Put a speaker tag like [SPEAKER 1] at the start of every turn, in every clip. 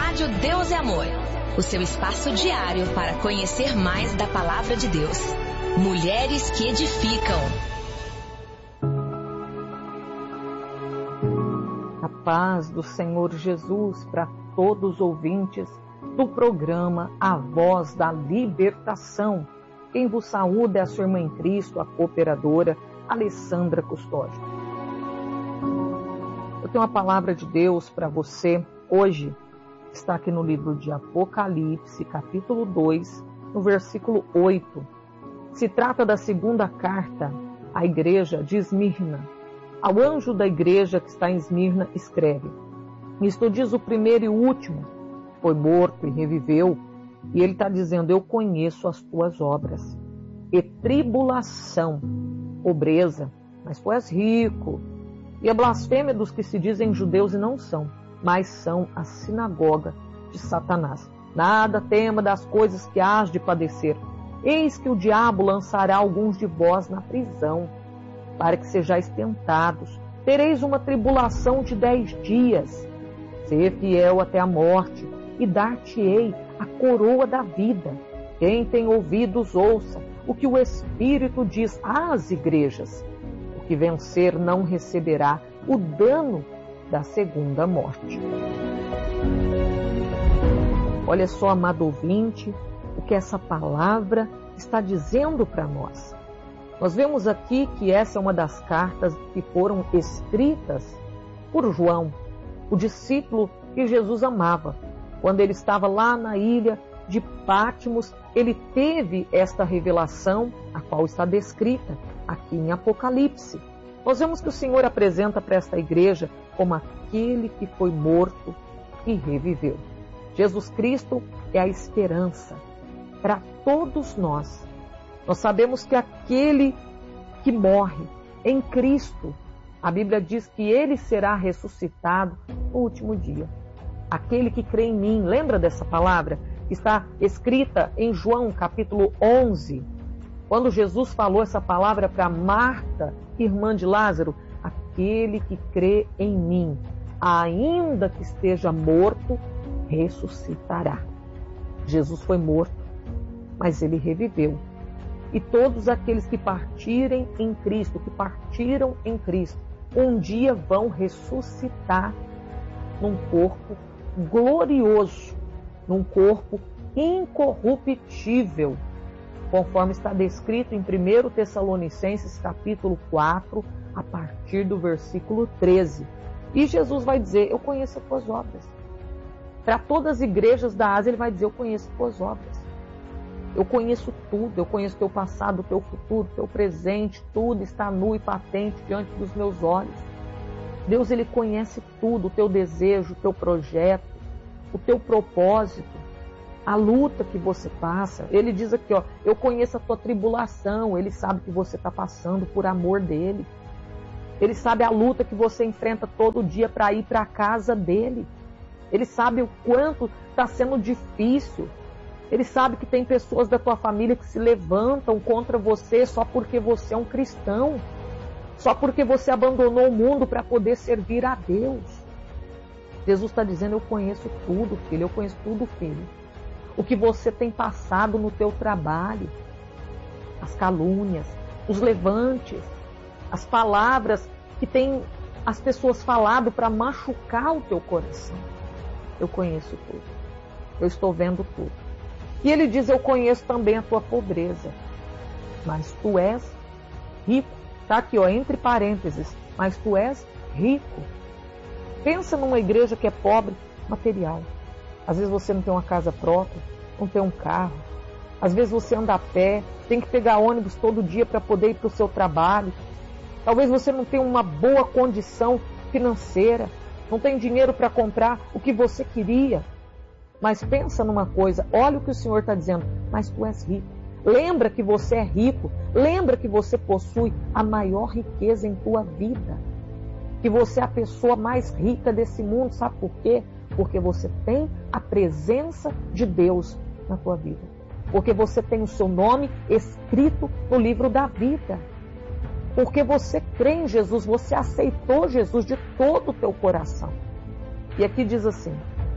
[SPEAKER 1] Rádio Deus é Amor, o seu espaço diário para conhecer mais da Palavra de Deus. Mulheres que edificam.
[SPEAKER 2] A paz do Senhor Jesus para todos os ouvintes do programa A Voz da Libertação. Quem vos saúda é a sua irmã em Cristo, a cooperadora Alessandra Custódio. Eu tenho uma palavra de Deus para você hoje. Está aqui no livro de Apocalipse, capítulo 2, no versículo 8. Se trata da segunda carta à igreja de Esmirna. Ao anjo da igreja que está em Esmirna, escreve: isto diz o primeiro e o último, foi morto e reviveu. E ele está dizendo: eu conheço as tuas obras, e tribulação, pobreza, mas tu és rico, e a blasfêmia dos que se dizem judeus e não são, mas são a sinagoga de Satanás. Nada tema das coisas que hás de padecer. Eis que o diabo lançará alguns de vós na prisão, para que sejais tentados. Tereis uma tribulação de 10 dias. Sê fiel até a morte, e dar-te-ei a coroa da vida. Quem tem ouvidos, ouça o que o Espírito diz às igrejas. O que vencer não receberá o dano da segunda morte. Olha só, amado ouvinte, o que essa palavra está dizendo para nós. Nós vemos aqui que essa é uma das cartas que foram escritas por João, o discípulo que Jesus amava. Quando ele estava lá na ilha de Patmos, ele teve esta revelação, a qual está descrita aqui em Apocalipse. Nós vemos que o Senhor apresenta para esta igreja como aquele que foi morto e reviveu. Jesus Cristo é a esperança para todos nós. Nós sabemos que aquele que morre em Cristo, a Bíblia diz que ele será ressuscitado no último dia. Aquele que crê em mim, lembra dessa palavra? Está escrita em João capítulo 11, quando Jesus falou essa palavra para Marta, irmã de Lázaro: aquele que crê em mim, ainda que esteja morto, ressuscitará. Jesus foi morto, mas ele reviveu. E todos aqueles que partirem em Cristo, que partiram em Cristo, um dia vão ressuscitar num corpo glorioso, num corpo incorruptível, conforme está descrito em 1 Tessalonicenses capítulo 4, a partir do versículo 13. E Jesus vai dizer: eu conheço as tuas obras. Para todas as igrejas da Ásia, ele vai dizer: eu conheço as tuas obras. Eu conheço tudo, eu conheço teu passado, teu futuro, teu presente, tudo está nu e patente diante dos meus olhos. Deus, ele conhece tudo, o teu desejo, o teu projeto, o teu propósito, a luta que você passa. Ele diz aqui, ó: eu conheço a tua tribulação. Ele sabe que você está passando por amor dele. Ele sabe a luta que você enfrenta todo dia para ir para a casa dele. Ele sabe o quanto está sendo difícil. Ele sabe que tem pessoas da tua família que se levantam contra você só porque você é um cristão. Só porque você abandonou o mundo para poder servir a Deus. Jesus está dizendo: eu conheço tudo, filho. Eu conheço tudo, filho. O que você tem passado no teu trabalho. As calúnias, os levantes, as palavras que tem as pessoas falado para machucar o teu coração. Eu conheço tudo. Eu estou vendo tudo. E ele diz: eu conheço também a tua pobreza. Mas tu és rico. Está aqui, ó, entre parênteses. Mas tu és rico. Pensa numa igreja que é pobre, material. Às vezes você não tem uma casa própria, não tem um carro. Às vezes você anda a pé, tem que pegar ônibus todo dia para poder ir para o seu trabalho. Talvez você não tenha uma boa condição financeira, não tem dinheiro para comprar o que você queria. Mas pensa numa coisa, olha o que o Senhor está dizendo: mas tu és rico. Lembra que você é rico, lembra que você possui a maior riqueza em tua vida. Que você é a pessoa mais rica desse mundo, sabe por quê? Porque você tem a presença de Deus na tua vida. Porque você tem o seu nome escrito no livro da vida. Porque você crê em Jesus, você aceitou Jesus de todo o teu coração. E aqui diz assim: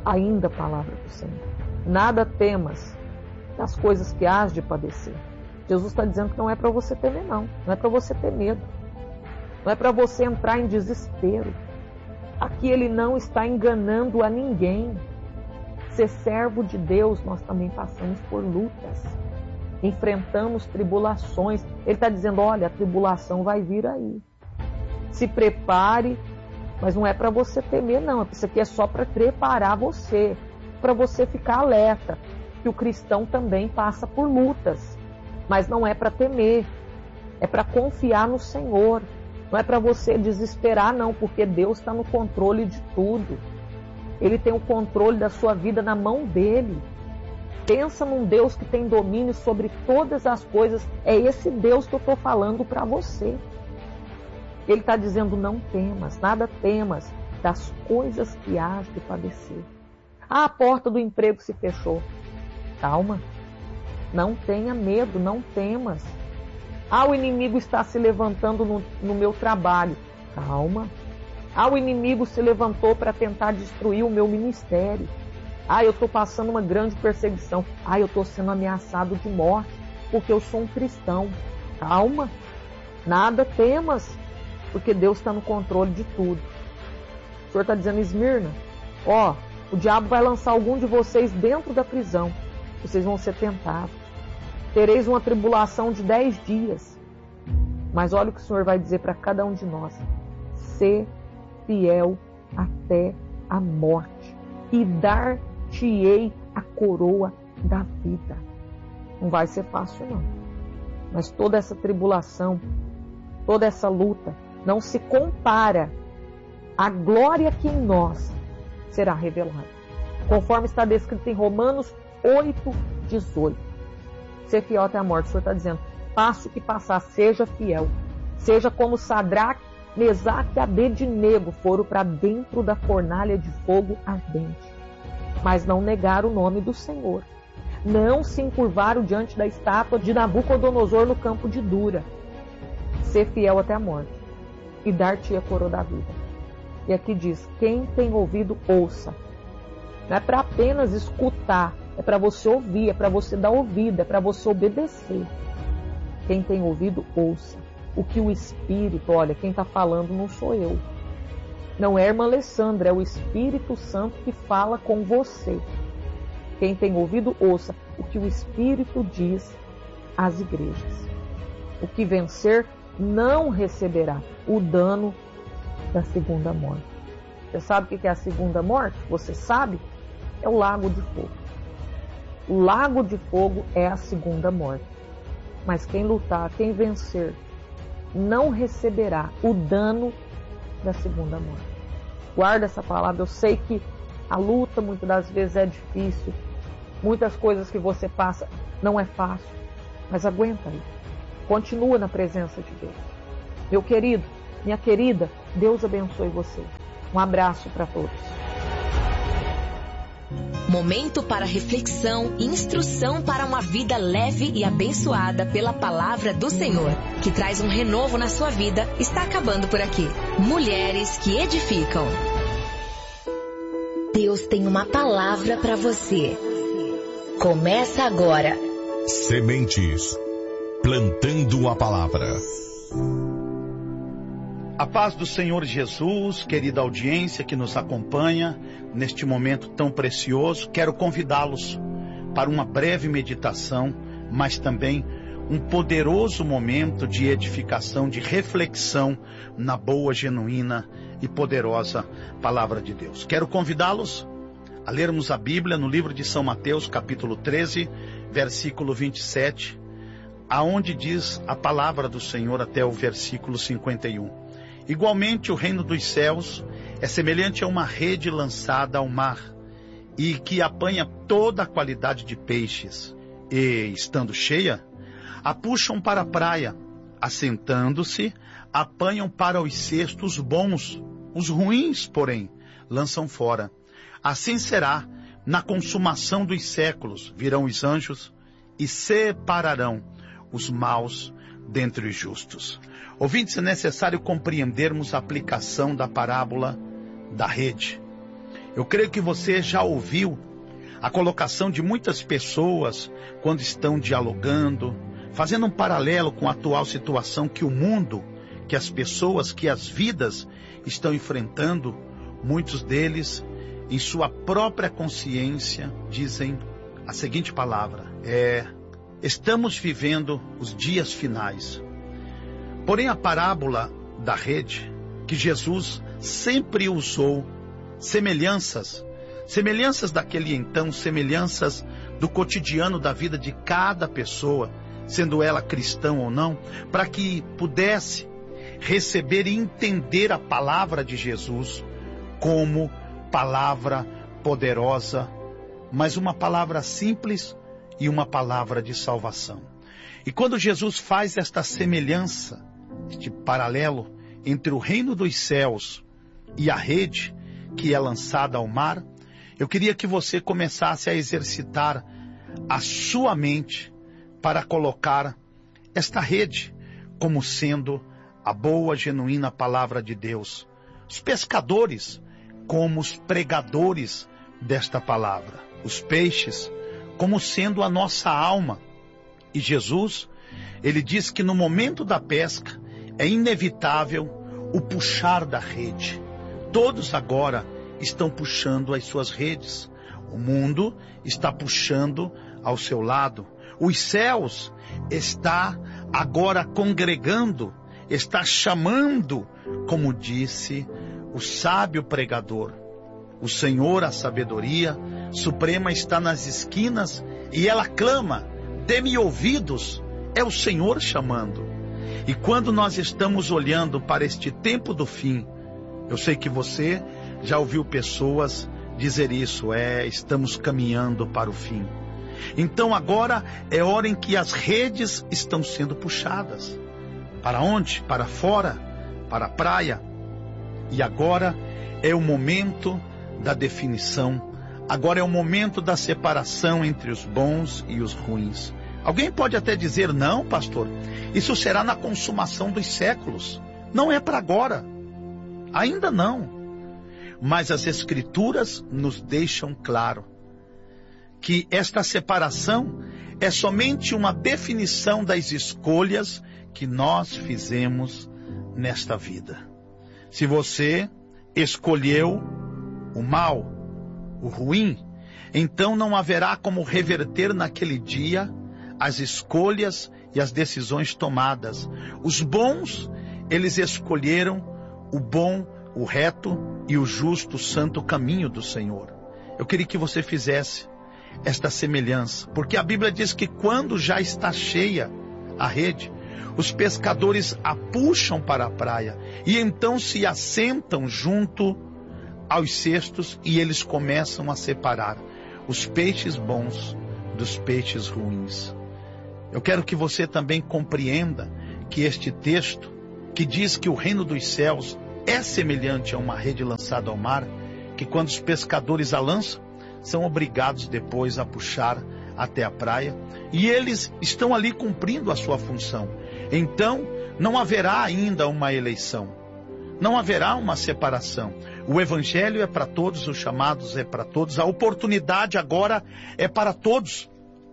[SPEAKER 2] ainda a palavra do Senhor. Nada temas das coisas que hás de padecer. Jesus está dizendo que não é para você temer, não. Não é para você ter medo. Não é para você entrar em desespero. Aqui ele não está enganando a ninguém. Ser servo de Deus, nós também passamos por lutas. Enfrentamos tribulações. Ele está dizendo, olha, a tribulação vai vir aí. Se prepare, mas não é para você temer, não. Isso aqui é só para preparar você, para você ficar alerta, que o cristão também passa por lutas, mas não é para temer, é para confiar no Senhor. Não é para você desesperar, não, porque Deus está no controle de tudo. Ele tem o controle da sua vida na mão dele. Pensa num Deus que tem domínio sobre todas as coisas. É esse Deus que eu estou falando para você. Ele está dizendo, não temas, nada temas das coisas que hás de padecer. Ah, a porta do emprego se fechou. Calma, não tenha medo, não temas. Ah, o inimigo está se levantando no meu trabalho. Calma. Ah, o inimigo se levantou para tentar destruir o meu ministério. Ah, eu estou passando uma grande perseguição. Ah, eu estou sendo ameaçado de morte porque eu sou um cristão. Calma, nada temas, porque Deus está no controle de tudo. O Senhor está dizendo, Esmirna, ó, o diabo vai lançar algum de vocês dentro da prisão. Vocês vão ser tentados. Tereis uma tribulação de 10 dias. Mas olha o que o Senhor vai dizer para cada um de nós. Sê fiel até a morte, e dar-te-ei a coroa da vida. Não vai ser fácil, não. Mas toda essa tribulação, toda essa luta, não se compara à glória que em nós será revelada. Conforme está descrito em Romanos 8:18. Ser fiel até a morte. O Senhor está dizendo, passe o que passar, seja fiel. Seja como Sadraque, Mesaque e Abednego foram para dentro da fornalha de fogo ardente. Mas não negaram o nome do Senhor. Não se encurvaram diante da estátua de Nabucodonosor no campo de Dura. Ser fiel até a morte. E dar-te a coroa da vida. E aqui diz, quem tem ouvido, ouça. Não é para apenas escutar, é para você ouvir, é para você dar ouvido, é para você obedecer. Quem tem ouvido, ouça. O que o Espírito, olha, quem está falando não sou eu. Não é a irmã Alessandra, é o Espírito Santo que fala com você. Quem tem ouvido, ouça o que o Espírito diz às igrejas. O que vencer não receberá o dano da segunda morte. Você sabe o que é a segunda morte? Você sabe? É o lago de fogo. O lago de fogo é a segunda morte. Mas quem lutar, quem vencer, não receberá o dano da segunda morte. Guarda essa palavra. Eu sei que a luta muitas das vezes é difícil. Muitas coisas que você passa não é fácil. Mas aguenta aí. Continua na presença de Deus. Meu querido, minha querida, Deus abençoe você. Um abraço para todos.
[SPEAKER 1] Momento para reflexão e instrução para uma vida leve e abençoada pela palavra do Senhor, que traz um renovo na sua vida, está acabando por aqui. Mulheres que edificam. Deus tem uma palavra para você. Começa agora.
[SPEAKER 3] Sementes. Plantando a palavra.
[SPEAKER 4] A paz do Senhor Jesus, querida audiência que nos acompanha neste momento tão precioso, quero convidá-los para uma breve meditação, mas também um poderoso momento de edificação, de reflexão na boa, genuína e poderosa palavra de Deus. Quero convidá-los a lermos a Bíblia no livro de São Mateus, capítulo 13, versículo 27, aonde diz a palavra do Senhor até o versículo 51. Igualmente, o reino dos céus é semelhante a uma rede lançada ao mar e que apanha toda a qualidade de peixes. E, estando cheia, a puxam para a praia, assentando-se, apanham para os cestos bons. Os ruins, porém, lançam fora. Assim será na consumação dos séculos. Virão os anjos e separarão os maus dentre os justos. Ouvintes, é necessário compreendermos a aplicação da parábola da rede. Eu creio que você já ouviu a colocação de muitas pessoas quando estão dialogando, fazendo um paralelo com a atual situação que o mundo, que as pessoas, que as vidas estão enfrentando. Muitos deles, em sua própria consciência, dizem a seguinte palavra: estamos vivendo os dias finais. Porém, a parábola da rede, que Jesus sempre usou semelhanças daquele então, semelhanças do cotidiano da vida de cada pessoa, sendo ela cristã ou não, para que pudesse receber e entender a palavra de Jesus como palavra poderosa, mas uma palavra simples e uma palavra de salvação. E quando Jesus faz esta semelhança, este paralelo entre o reino dos céus e a rede que é lançada ao mar, eu queria que você começasse a exercitar a sua mente para colocar esta rede como sendo a boa, genuína palavra de Deus. Os pescadores como os pregadores desta palavra. Os peixes como sendo a nossa alma. E Jesus, ele diz que no momento da pesca é inevitável o puxar da rede. Todos agora estão puxando as suas redes. O mundo está puxando ao seu lado. Os céus está agora congregando, está chamando, como disse o sábio pregador. O Senhor, a sabedoria suprema, está nas esquinas e ela clama: dê-me ouvidos. É o Senhor chamando. E quando nós estamos olhando para este tempo do fim, eu sei que você já ouviu pessoas dizer isso: estamos caminhando para o fim. Então agora é hora em que as redes estão sendo puxadas. Para onde? Para fora, para a praia. E agora é o momento da definição. Agora é o momento da separação entre os bons e os ruins. Alguém pode até dizer: não, pastor, isso será na consumação dos séculos. Não é para agora. Ainda não. Mas as Escrituras nos deixam claro que esta separação é somente uma definição das escolhas que nós fizemos nesta vida. Se você escolheu o mal, o ruim, então não haverá como reverter naquele dia as escolhas e as decisões tomadas. Os bons, eles escolheram o bom, o reto e o justo, santo caminho do Senhor. Eu queria que você fizesse esta semelhança, porque a Bíblia diz que quando já está cheia a rede, os pescadores a puxam para a praia e então se assentam junto aos cestos e eles começam a separar os peixes bons dos peixes ruins. Eu quero que você também compreenda que este texto, que diz que o reino dos céus é semelhante a uma rede lançada ao mar, que quando os pescadores a lançam, são obrigados depois a puxar até a praia, e eles estão ali cumprindo a sua função. Então, não haverá ainda uma eleição, não haverá uma separação. O evangelho é para todos, os chamados é para todos, a oportunidade agora é para todos.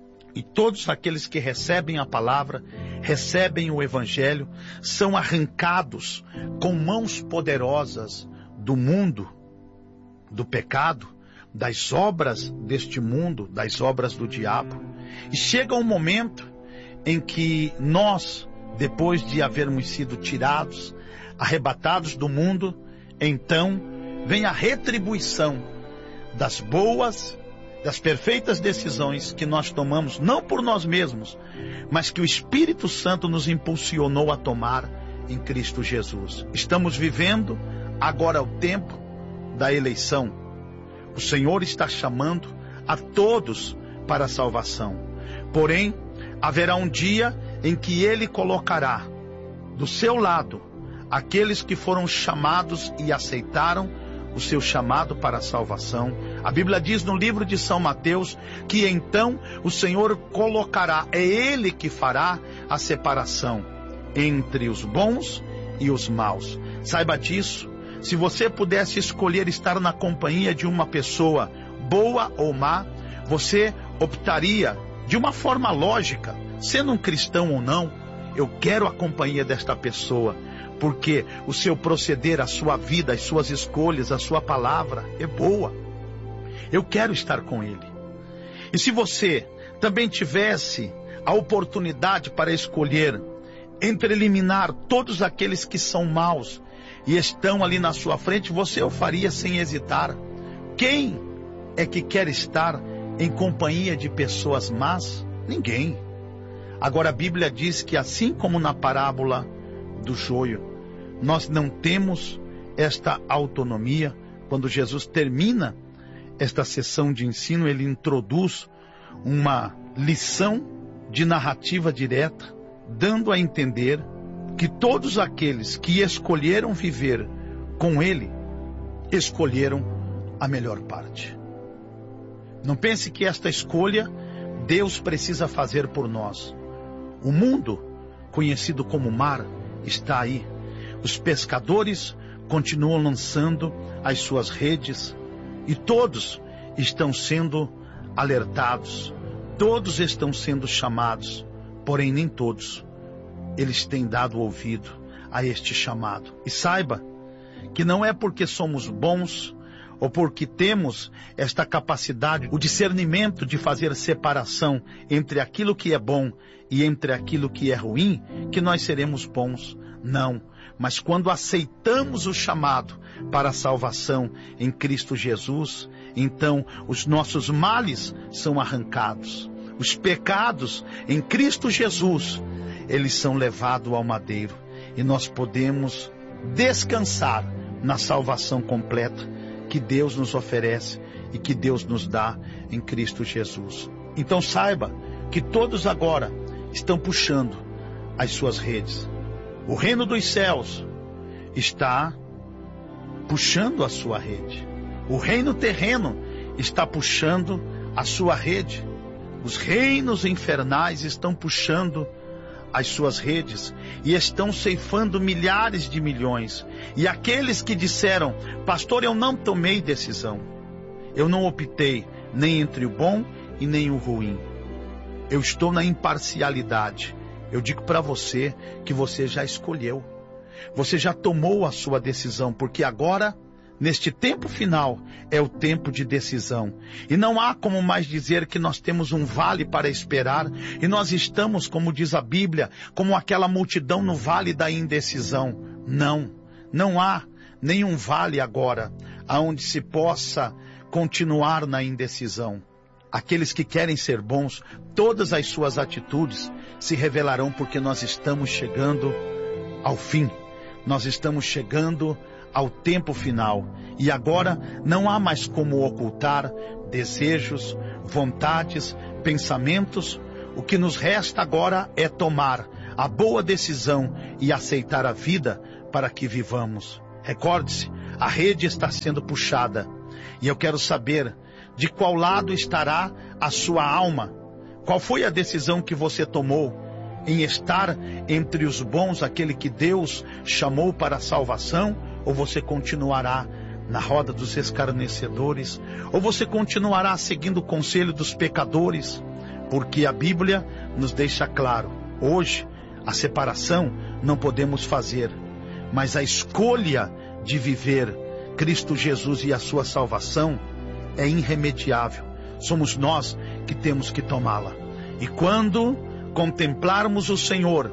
[SPEAKER 4] E todos aqueles que recebem a palavra, recebem o evangelho, são arrancados com mãos poderosas do mundo, do pecado, das obras deste mundo, das obras do diabo. E chega um momento em que nós, depois de havermos sido tirados, arrebatados do mundo, então vem a retribuição das boas, das perfeitas decisões que nós tomamos, não por nós mesmos, mas que o Espírito Santo nos impulsionou a tomar em Cristo Jesus. Estamos vivendo agora o tempo da eleição. O Senhor está chamando a todos para a salvação. Porém, haverá um dia em que Ele colocará do seu lado aqueles que foram chamados e aceitaram o seu chamado para a salvação. A Bíblia diz no livro de São Mateus que então o Senhor colocará, é Ele que fará a separação entre os bons e os maus. Saiba disso, se você pudesse escolher estar na companhia de uma pessoa boa ou má, você optaria de uma forma lógica, sendo um cristão ou não, eu quero a companhia desta pessoa, porque o seu proceder, a sua vida, as suas escolhas, a sua palavra é boa. Eu quero estar com ele. E se você também tivesse a oportunidade para escolher entre eliminar todos aqueles que são maus e estão ali na sua frente, você o faria sem hesitar. Quem é que quer estar em companhia de pessoas más? Ninguém. Agora a Bíblia diz que assim como na parábola do joio, nós não temos esta autonomia. Quando Jesus termina esta sessão de ensino, ele introduz uma lição de narrativa direta, dando a entender que todos aqueles que escolheram viver com ele, escolheram a melhor parte. Não pense que esta escolha Deus precisa fazer por nós. O mundo, conhecido como mar, está aí. Os pescadores continuam lançando as suas redes e todos estão sendo alertados, todos estão sendo chamados, porém nem todos eles têm dado ouvido a este chamado. E saiba que não é porque somos bons ou porque temos esta capacidade, o discernimento de fazer separação entre aquilo que é bom e entre aquilo que é ruim, que nós seremos bons. Não, mas quando aceitamos o chamado para a salvação em Cristo Jesus, então os nossos males são arrancados. Os pecados em Cristo Jesus, eles são levados ao madeiro. E nós podemos descansar na salvação completa que Deus nos oferece e que Deus nos dá em Cristo Jesus. Então saiba que todos agora estão puxando as suas redes. O reino dos céus está puxando a sua rede. O reino terreno está puxando a sua rede. Os reinos infernais estão puxando as suas redes e estão ceifando milhares de milhões. E aqueles que disseram: pastor, eu não tomei decisão, eu não optei nem entre o bom e nem o ruim, eu estou na imparcialidade. Eu digo para você que você já escolheu, você já tomou a sua decisão, porque agora, neste tempo final, é o tempo de decisão. E não há como mais dizer que nós temos um vale para esperar, e nós estamos, como diz a Bíblia, como aquela multidão no vale da indecisão. Não, não há nenhum vale agora, aonde se possa continuar na indecisão. Aqueles que querem ser bons, todas as suas atitudes se revelarão, porque nós estamos chegando ao fim. Nós estamos chegando ao tempo final. E agora não há mais como ocultar desejos, vontades, pensamentos. O que nos resta agora é tomar a boa decisão e aceitar a vida para que vivamos. Recorde-se, a rede está sendo puxada. E eu quero saber de qual lado estará a sua alma. Qual foi a decisão que você tomou em estar entre os bons, aquele que Deus chamou para a salvação? Ou você continuará na roda dos escarnecedores? Ou você continuará seguindo o conselho dos pecadores? Porque a Bíblia nos deixa claro, hoje a separação não podemos fazer, mas a escolha de viver Cristo Jesus e a sua salvação é irremediável. Somos nós que temos que tomá-la. E quando contemplarmos o Senhor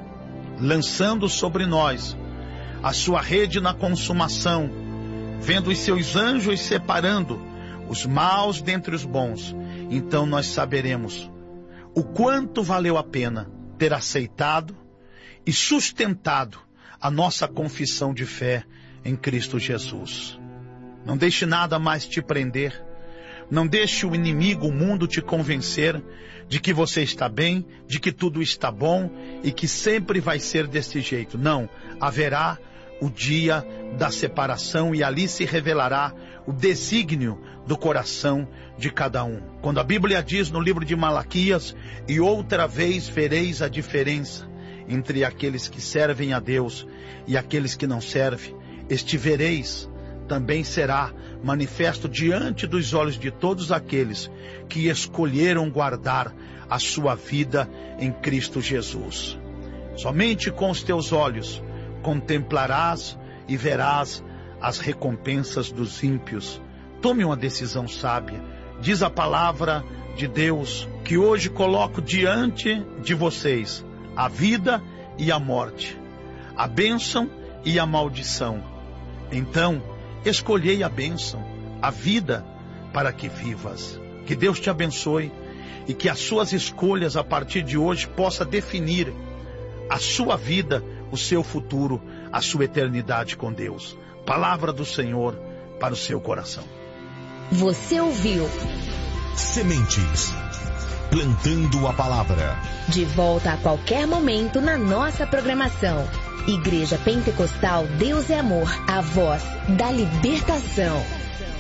[SPEAKER 4] lançando sobre nós a sua rede na consumação, vendo os seus anjos separando os maus dentre os bons, então nós saberemos o quanto valeu a pena ter aceitado e sustentado a nossa confissão de fé em Cristo Jesus. Não deixe nada mais te prender. Não deixe o inimigo, o mundo, te convencer de que você está bem, de que tudo está bom e que sempre vai ser desse jeito. Não, haverá o dia da separação e ali se revelará o desígnio do coração de cada um. Quando a Bíblia diz no livro de Malaquias: e outra vez vereis a diferença entre aqueles que servem a Deus e aqueles que não servem, este vereis também será manifesto diante dos olhos de todos aqueles que escolheram guardar a sua vida em Cristo Jesus. Somente com os teus olhos contemplarás e verás as recompensas dos ímpios. Tome uma decisão sábia. Diz a palavra de Deus que hoje coloco diante de vocês a vida e a morte, a bênção e a maldição. Então, escolhei a bênção, a vida, para que vivas. Que Deus te abençoe e que as suas escolhas a partir de hoje possa definir a sua vida, o seu futuro, a sua eternidade com Deus. Palavra do Senhor para o seu coração.
[SPEAKER 1] Você ouviu
[SPEAKER 3] Sementes, plantando a palavra.
[SPEAKER 1] De volta a qualquer momento na nossa programação. Igreja Pentecostal Deus é Amor, a voz da libertação.